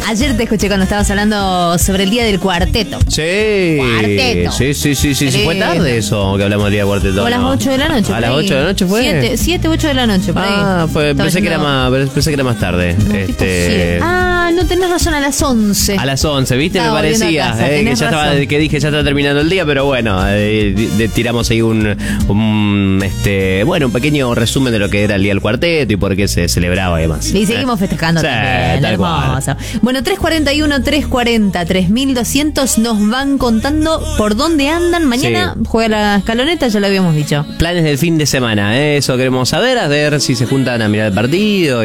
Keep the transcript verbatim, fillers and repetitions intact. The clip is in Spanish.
Ayer te escuché cuando estabas hablando sobre el día del cuarteto. Sí. Cuarteto. Sí, sí, sí, sí. ¿Se fue tarde eso que hablamos del día del cuarteto? O a las ¿no? ocho de la noche. ¿A las ocho de la noche fue? siete, ocho de la noche, por ahí. Ah, fue, Estaba pensé que, era yendo- más, pensé que era más tarde. No, tipo este, siete. Ah, no tenés razón, a las once. A las once, ¿viste? Estaba Me volviendo parecía a casa, eh, que tenés ya estaba, razón. que dije ya está terminando el día, pero bueno, eh, de- de- tiramos ahí un, un este, bueno, un pequeño resumen de lo que era el día del cuarteto y por qué se celebraba y demás. Y seguimos Eh. festejando Sí, también, tal cual. hermoso. Bueno, tres cuarenta y uno, tres cuarenta, tres mil doscientos nos van contando por dónde andan. Mañana Sí. juega la escaloneta, ya lo habíamos dicho. Planes del fin de semana, ¿eh? Eso queremos saber, a ver si se juntan a mirar el partido